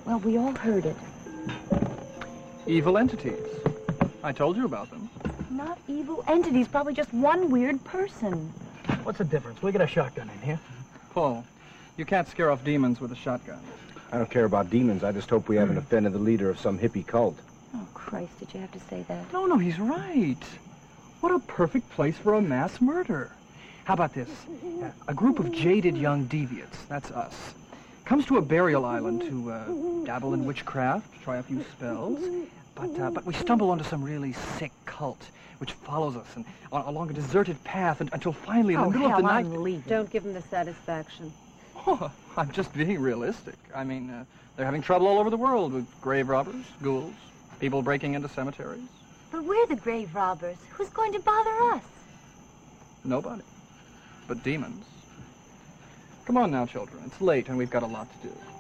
Well, we all heard it. Evil entities. I told you about them. Not evil entities, probably just one weird person. What's the difference? We got a shotgun in here. Paul, you can't scare off demons with a shotgun. I don't care about demons. I just hope we haven't offended the leader of some hippie cult. Oh, Christ, did you have to say that? No, he's right. What a perfect place for a mass murder. How about this? A group of jaded young deviants, that's us, comes to a burial island to dabble in witchcraft, try a few spells, but we stumble onto some really sick cult which follows us and along a deserted path until finally in the middle of the night... I'm leaving. Don't give him the satisfaction. Oh, I'm just being realistic. I mean, they're having trouble all over the world with grave robbers, ghouls, people breaking into cemeteries. But we're the grave robbers. Who's going to bother us? Nobody. But demons. Come on now, children. It's late and we've got a lot to do.